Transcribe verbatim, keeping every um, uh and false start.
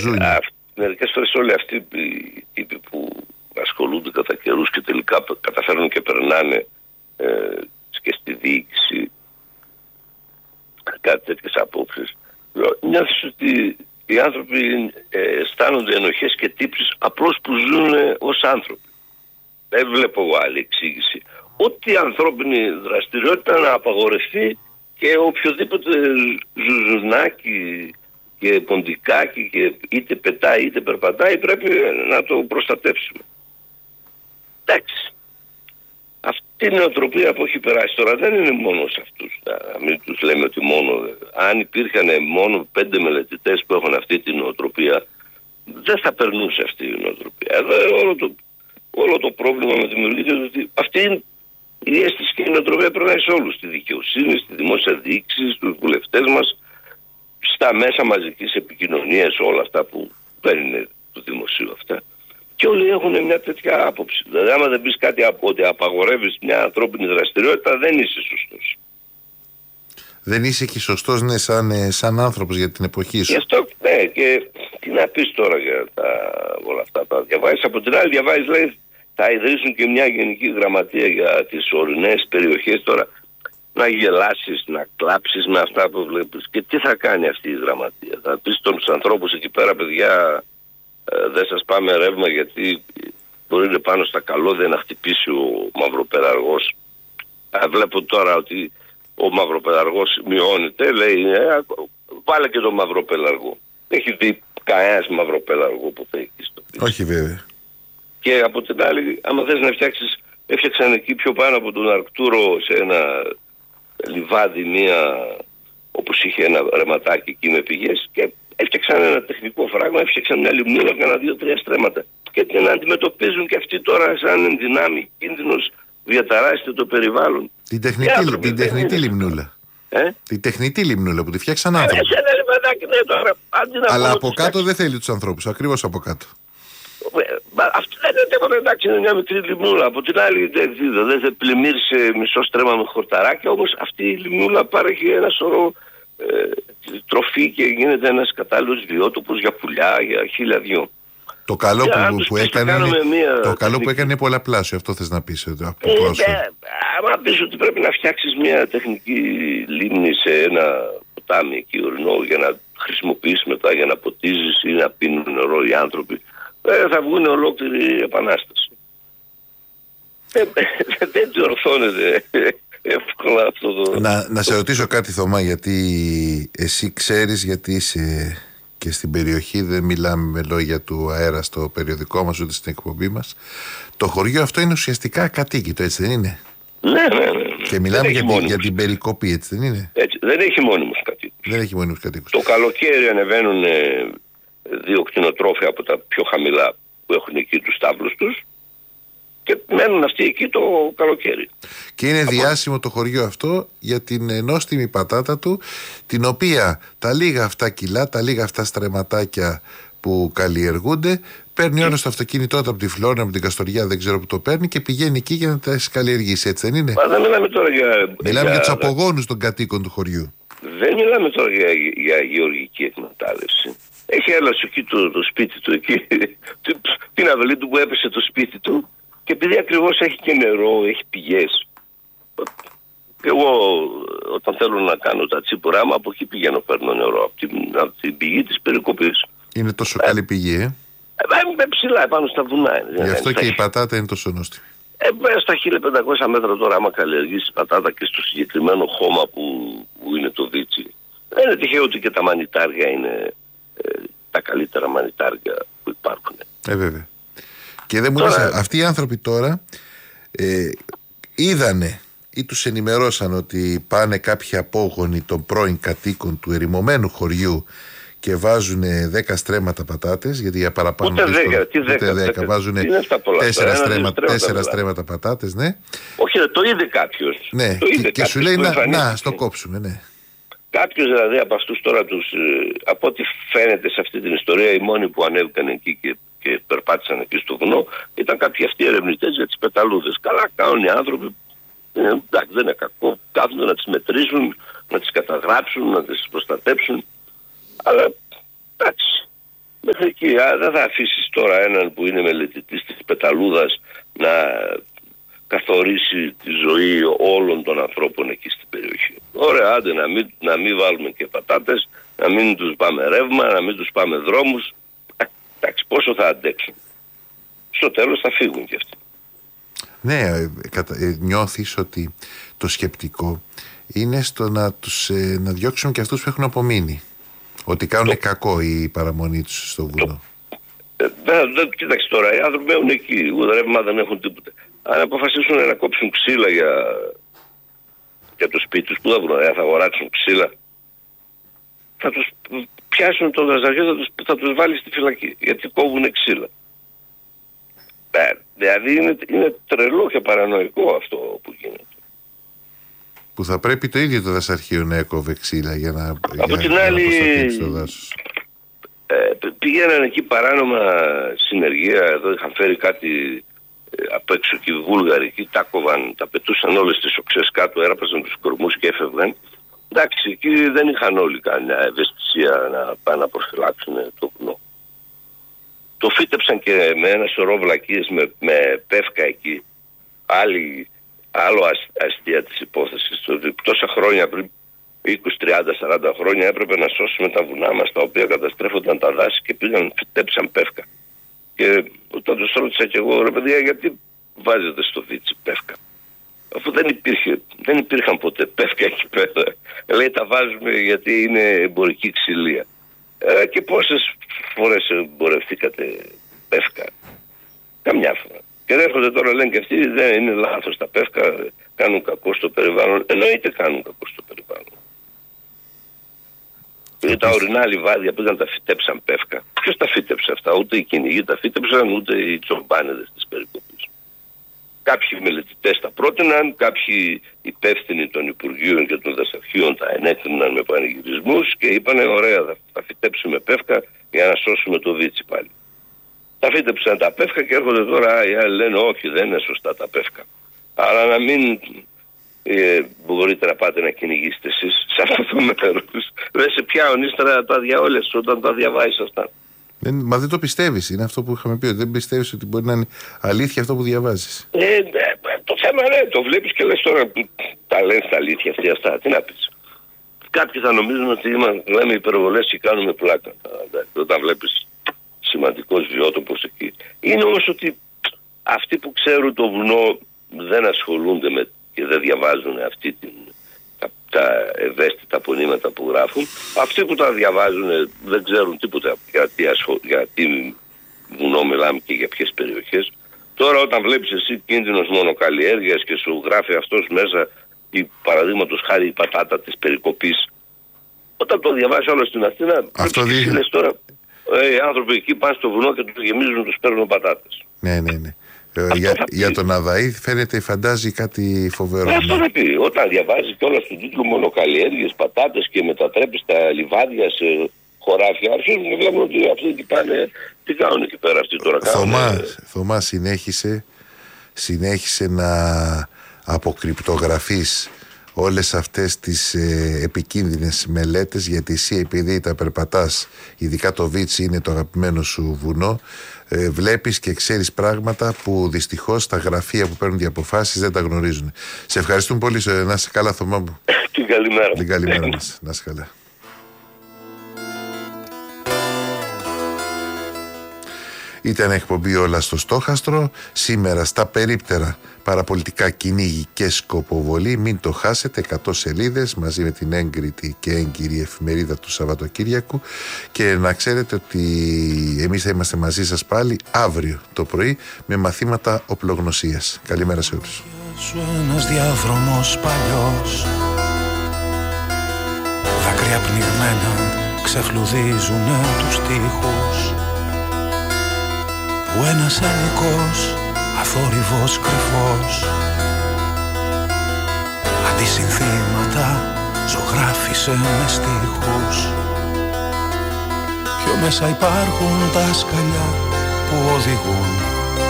Μερικές φορές όλοι αυτοί οι τύποι που ασχολούνται κατά καιρούς και τελικά καταφέρνουν και περνάνε ε, και στη διοίκηση κάτι τέτοιες απόψεις, νιώθεις ότι οι άνθρωποι ε, αισθάνονται ενοχές και τύψεις απλώς που ζουν ως άνθρωποι. Δεν βλέπω άλλη εξήγηση. Ό,τι ανθρώπινη δραστηριότητα να απαγορευτεί και οποιοδήποτε ζουζουνάκι και ποντικάκι και είτε πετάει είτε περπατάει πρέπει να το προστατεύσουμε. Εντάξει. Αυτή η νοοτροπία που έχει περάσει τώρα δεν είναι μόνο σε αυτούς. Να μην τους λέμε ότι μόνο... Αν υπήρχαν μόνο πέντε μελετητές που έχουν αυτή τη νοοτροπία, δεν θα περνούσε αυτή η νοοτροπία. Εδώ όλο το, όλο το πρόβλημα με δημιουργείται ότι αυτή είναι η αίσθηση και η νοοτροπία περνάει σε όλους. Στη δικαιοσύνη, στη δημόσια διοίκηση, στους βουλευτές μας, στα μέσα μαζικής επικοινωνίας, όλα αυτά που δεν είναι του δημοσίου αυτά. Και όλοι έχουν μια τέτοια άποψη. Δηλαδή, άμα δεν πεις κάτι από ότι απαγορεύεις μια ανθρώπινη δραστηριότητα, δεν είσαι σωστός. Δεν είσαι και σωστός, ναι, σαν, σαν άνθρωπος για την εποχή σου. Γι' αυτό, ναι, και τι να πεις τώρα για τα, όλα αυτά τα διαβάζεις. Από την άλλη, διαβάζεις, λέει, θα ιδρύσουν και μια γενική γραμματεία για τις ορεινές περιοχές. Τώρα, να γελάσεις, να κλάψεις με αυτά που βλέπεις. Και τι θα κάνει αυτή η γραμματεία. Θα πεις στους ανθρώπους εκεί πέρα, παιδιά, ε, δεν σας πάμε ρεύμα γιατί μπορεί πάνω στα καλώδια να χτυπήσει ο μαυροπεραργός. Ε, βλέπω τώρα ότι ο μαυροπεραργός μειώνεται, λέει, ε, βάλε και τον μαυροπελαργό. Έχει δει κανένας μαυροπελαργό που θα έχει στο πίσω. Όχι βέβαια. Και από την άλλη, άμα θες να φτιάξεις, έφτιαξαν εκεί πιο πάνω από τον Αρκτούρο σε ένα λιβάδι μία, όπως είχε ένα ρεματάκι εκεί με πηγές, και έφτιαξαν ένα τεχνικό φράγμα, έφτιαξαν μια λιμνούλα, κάνα δύο-τρία στρέμματα. Και την αντιμετωπίζουν και αυτοί τώρα σαν ενδυνάμει κίνδυνος, διαταράσσεται το περιβάλλον. Την τεχνητή, άνθρωποι, την τεχνητή λιμνούλα. Ε? Την τεχνητή λιμνούλα που τη φτιάξαν άνθρωποι. Ε, ένα λιβαδάκι, ναι, τώρα, αλλά από κάτω δεν θέλει τους ανθρώπους, ακριβώς από κάτω. Αυτό δεν είναι τίποτα, εντάξει, είναι μια μικρή λιμνούλα. Από την άλλη δεν θα πλημμύρισε μισό στρέμμα με χορταράκια, όμως αυτή η λιμνούλα παρέχει ένα σωρό ε, τροφή και γίνεται ένας κατάλληλος βιότοπος για πουλιά, για χίλια δυο. Το καλό που, που, που έκανε είναι, το καλό που έκανε είναι πολλαπλάσιο, αυτό θες να πεις. Ε, άμα πεις ότι πρέπει να φτιάξεις μια τεχνική λίμνη σε ένα ποτάμι εκεί ορεινό για να χρησιμοποιήσεις μετά για να ποτίζεις ή να πίνουν νερό οι άνθρωποι, ε, θα βγουν ολόκληρη επανάσταση. Ε, δεν διορθώνεται εύκολα αυτό το... Να, να σε ρωτήσω κάτι, Θωμά, γιατί εσύ ξέρεις, γιατί είσαι και στην περιοχή, δεν μιλάμε με λόγια του αέρα στο περιοδικό μας ούτε στην εκπομπή μας. Το χωριό αυτό είναι ουσιαστικά ακατοίκητο, έτσι δεν είναι? Ναι, ναι, ναι. Και μιλάμε για, τη, για την περικοπή, έτσι δεν είναι? Έτσι, δεν έχει μόνιμους κατοίκους. Δεν έχει μόνιμους κατοίκους. Το καλοκαίρι ανεβαίνουν ε, δύο κτηνοτρόφια από τα πιο χαμηλά που έχουν εκεί τους στάβλους τους και μένουν αυτοί εκεί το καλοκαίρι. Και είναι από... διάσημο το χωριό αυτό για την νόστιμη πατάτα του, την οποία τα λίγα αυτά κιλά, τα λίγα αυτά στρεματάκια που καλλιεργούνται, παίρνει όλο στο αυτοκίνητό του από τη Φλόρινα, από την Καστοριά, δεν ξέρω που το παίρνει, και πηγαίνει εκεί για να τα καλλιεργήσει, έτσι δεν είναι? Μα δεν μιλάμε τώρα για... Μιλάμε για, για τους απογόνους των κατοίκων του χωριού. Δεν μιλάμε τώρα για, για γεωργική εκμετάλλευση. Έχει έλασε εκεί το, το σπίτι του, εκεί, την αυλή του που έπεσε το σπίτι του, και επειδή ακριβώς έχει και νερό, έχει πηγές. Εγώ όταν θέλω να κάνω τα τσίπουρά μου, από εκεί πηγαίνω, παίρνω νερό, από την, από την πηγή της περικοπής. Είναι τόσο ε, καλή πηγή, ε? Ε, ψηλά, πάνω στα βουνά. Γι' αυτό και η πατάτα είναι τόσο νόστιμη. Ε, στα χίλια πεντακόσια μέτρα τώρα, άμα καλλιεργήσει πατάτα και στο συγκεκριμένο χώμα που, που είναι το δίτσι, δεν είναι τυχαίο ότι και τα μανιτάρια είναι ε, τα καλύτερα μανιτάρια που υπάρχουν. Ε, βέβαια. Και δεν μου τώρα... λες, αυτοί οι άνθρωποι τώρα ε, είδανε ή τους ενημερώσαν ότι πάνε κάποιοι απόγονοι των πρώην κατοίκων του ερημωμένου χωριού και βάζουν δέκα στρέμματα πατάτες, γιατί για παραπάνω ούτε δέκα, τι δέκα, δέκα, βάζουν τέσσερα στρέμματα, τέσσερα στρέμματα πατάτες, ναι. Όχι, το είδε κάποιος. Ναι, το είδε και, και σου λέει να, να στο κόψουμε, ναι. Κάποιος δηλαδή από αυτούς τώρα τους, από ό,τι φαίνεται σε αυτή την ιστορία, οι μόνοι που ανέβηκαν εκεί και, και περπάτησαν εκεί στο βουνό ήταν κάποιοι αυτοί ερευνητές για τις πεταλούδες. Καλά κάνουν οι άνθρωποι, ε, εντάξει, δεν είναι κακό, κάθονται να τις μετρήσουν, να τις καταγράψουν, να τις προστατέψουν. Αλλά εντάξει, Μέχρι εκεί. Α, δεν θα αφήσεις τώρα έναν που είναι μελετητής της πεταλούδας να καθορίσει τη ζωή όλων των ανθρώπων εκεί στην περιοχή. Ωραία, άντε να μην, να μην βάλουμε και πατάτες, να μην τους πάμε ρεύμα, να μην τους πάμε δρόμους. Εντάξει, πόσο θα αντέξουν. Στο τέλος θα φύγουν κι αυτοί. Ναι, νιώθεις ότι το σκεπτικό είναι στο να, τους, να διώξουν και αυτούς που έχουν απομείνει. Ότι κάνουν το... κακό η παραμονή τους στο βουνό. Ε, δε, δε, κοίταξε τώρα, οι άνθρωποι μένουν εκεί, ούτε ρεύμα δεν έχουν τίποτα. Αν αποφασίσουν να κόψουν ξύλα για, για το σπίτι τους, που θα βρουν, θα αγοράξουν ξύλα, θα τους πιάσουν το δασαριό, θα τους, θα τους βάλει στη φυλακή, γιατί κόβουν ξύλα. Ε, δηλαδή είναι, είναι τρελό και παρανοϊκό αυτό που γίνεται. Που θα πρέπει το ίδιο το δασαρχείο να έκοβε ξύλα για να, από για, την για άλλη, να προστατεύσει το δάσος. Ε, πήγαιναν εκεί παράνομα συνεργεία, εδώ είχαν φέρει κάτι ε, απ' έξω και οι Βούλγαροι, εκεί τα κόβαν, τα πετούσαν όλες τις οξές κάτω, έραπαζαν τους κορμούς και έφευγαν. Εντάξει, εκεί δεν είχαν όλοι καμιά ευαισθησία να πάνε να προφυλάξουν το βουνό. Το φύτεψαν και με ένα σωρό βλακίες με, με πεύκα εκεί. Άλλη, άλλο ασ, αστεία της υπόθεσης. Ότι τόσα χρόνια πριν, είκοσι, τριάντα, σαράντα χρόνια, έπρεπε να σώσουμε τα βουνά μας, τα οποία καταστρέφονταν τα δάση και πήγαν, φυτέψαν πεύκα. Και όταν τους ρώτησα κι εγώ, ρε παιδιά, γιατί βάζετε στο βίτσι πεύκα? Αφού δεν υπήρχε, δεν υπήρχαν ποτέ πεύκα εκεί πέρα. Λέει, τα βάζουμε γιατί είναι εμπορική ξυλία. Ε, και πόσες φορές εμπορευτήκατε πεύκα? Καμιά φορά. Και έρχονται τώρα, λένε και αυτοί, δεν είναι λάθος τα πεύκα, κάνουν κακό στο περιβάλλον. Εννοείται κάνουν κακό στο περιβάλλον. Και τα ορεινά λιβάδια πήγαν τα φυτέψαν πεύκα. Ποιος τα φύτεψε αυτά? Ούτε οι κυνηγοί τα φύτεψαν, ούτε οι τσομπάνεδες της περικοπής. Κάποιοι μελετητές τα πρότειναν, κάποιοι υπεύθυνοι των Υπουργείων και των Δασαρχείων τα ενέκριναν με πανηγυρισμούς και είπανε, ωραία, θα, θα φυτέψουμε πεύκα για να σώσουμε το βίτσι πάλι. Τα φύτεψαν τα πεύκα και έρχονται τώρα οι άλλοι λένε, όχι, δεν είναι σωστά τα πεύκα. Αλλά να μην ε, μπορείτε να πάτε να κυνηγήσετε εσείς σε αυτό το μέρος. Δεν σε πιάουν ύστερα τα διαόλες όταν τα διαβάζεις αυτά. Δεν, μα δεν το πιστεύεις, είναι αυτό που είχαμε πει, ότι δεν πιστεύεις ότι μπορεί να είναι αλήθεια αυτό που διαβάζεις. Ε, ε, το θέμα ναι, το βλέπεις και λες τώρα που τα λένε στα αλήθεια αυτή αυτά, τι να πεις. Κάποιοι θα νομίζουν ότι λέμε υπερβολές και κάνουμε πλάκα. Όταν βλέπεις σημαντικός βιότοπος εκεί. Είναι όμως ότι αυτοί που ξέρουν το βουνό δεν ασχολούνται με και δεν διαβάζουν αυτή την, τα, τα ευαίσθητα πονήματα που γράφουν. Αυτοί που τα διαβάζουν δεν ξέρουν τίποτα γιατί, ασχολ, γιατί βουνό μιλάμε και για ποιες περιοχές. Τώρα όταν βλέπεις εσύ κίνδυνος μονοκαλλιέργειας και σου γράφει αυτός μέσα η, παραδείγματος χάρη η πατάτα της περικοπής, όταν το διαβάζει όλο στην Αθήνα, αυτό δείχνει. Τώρα, ε, οι άνθρωποι εκεί πάνε στο βουνό και τους γεμίζουν, τους παίρνουν πατάτες. Ναι, ναι, ναι. Ε, για, για τον Αδαή φαίνεται, φαντάζει κάτι φοβερό. Αυτό θα πει. Όταν διαβάζει κιόλας τον τίτλο μονοκαλλιέργειες, πατάτες και μετατρέπει τα λιβάδια σε χωράφια, αρχίζουν και βλέπουν ότι αυτοί εκεί πάνε, τι κάνουν εκεί πέρα αυτοί τώρα. Θωμά, Θωμά συνέχισε, συνέχισε να αποκρυπτογραφείς όλες αυτές τις ε, επικίνδυνες μελέτες, γιατί εσύ επειδή τα περπατάς, ειδικά το Βίτσι είναι το αγαπημένο σου βουνό, ε, βλέπεις και ξέρεις πράγματα που δυστυχώς τα γραφεία που παίρνουν διαποφάσεις δεν τα γνωρίζουν. Σε ευχαριστούμε πολύ, να είσαι καλά Θωμά μου. Την καλημέρα. Την καλημέρα μας, να είσαι καλά. Ήταν εκπομπή Όλα στο Στόχαστρο. Σήμερα στα περίπτερα παραπολιτικά κυνήγι και σκοποβολή. Μην το χάσετε, εκατό σελίδες μαζί με την έγκριτη και έγκυρη εφημερίδα του Σαββατοκύριακου. Και να ξέρετε ότι εμείς θα είμαστε μαζί σας πάλι αύριο το πρωί με μαθήματα οπλογνωσίας. Καλημέρα σε όλους. Σου ένας διάδρομος παλιός, δάκρυα πνιγμένα ξεφλουδίζουνε τους τοίχους, που ένας ελληνικός αθόρυβος κρυφός αντισυνθήματα ζωγράφισε με στίχους. Πιο μέσα υπάρχουν τα σκαλιά που οδηγούν